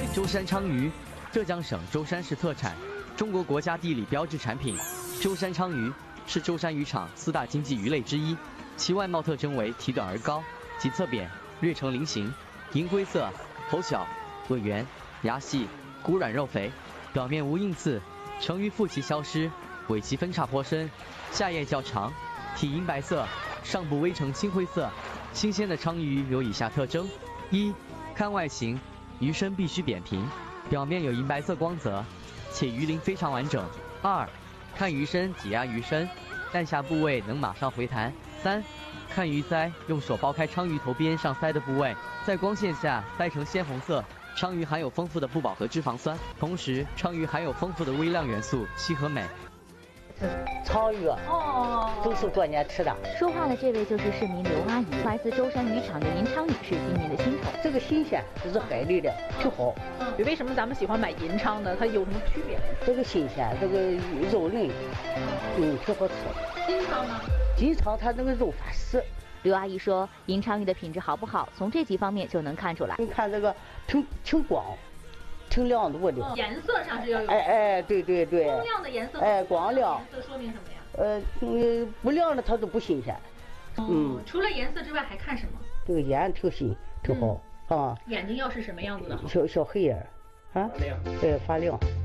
舟山鲳鱼，浙江省舟山市特产，中国国家地理标志产品。舟山鲳鱼是舟山渔场4大经济鱼类之一，其外貌特征为体短而高，脊侧扁，略呈菱形，银灰色，头小，尾圆，牙细，骨软肉肥，表面无硬刺，成鱼腹鳍消失，尾鳍分叉颇深，下叶较长，体银白色，上部微呈青灰色。新鲜的鲳鱼有以下特征：一、看外形，鱼身必须扁平，表面有银白色光泽，且鱼鳞非常完整。二、看鱼身，挤压鱼身，弹下部位能马上回弹。三、看鱼鳃，用手剥开鲳鱼头边上鳃的部位，在光线下鳃呈鲜红色。鲳鱼含有丰富的不饱和脂肪酸，同时鲳鱼含有丰富的微量元素硒和镁。 鲳鱼都是过年吃的。 说话的这位就是市民刘阿姨，来自舟山渔场的银鲳鱼是今年的新宠。 这个新鲜，这是海里的，挺好。 为什么咱们喜欢买银鲳呢？它有什么区别？ 这个新鲜，这个肉嫩，挺好吃。 金鲳呢？ 金鲳它那个肉发实。 刘阿姨说，银鲳鱼的品质好不好，从这几方面就能看出来。 你看这个挺光。挺亮度的， 颜色上是要有。 对。 光亮的颜色。 光亮。 颜色说明什么呀？ 不亮的它都不新鲜。 除了颜色之外还看什么？ 这个眼挺新，挺好啊。 眼睛要是什么样子的好？ 小黑眼啊，发亮。